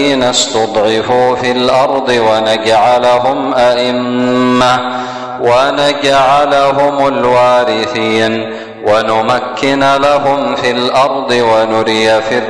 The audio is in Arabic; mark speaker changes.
Speaker 1: الذين استضعفوا في الأرض ونجعلهم أئمة ونجعلهم الوارثين ونمكن لهم في الأرض ونري فرعون